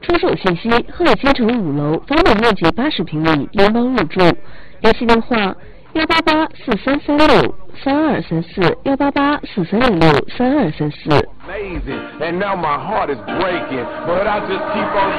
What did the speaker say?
出售信息：鹤街城5楼，房本面积80平米，联邦入住。联系电话：18843363234，18843363234。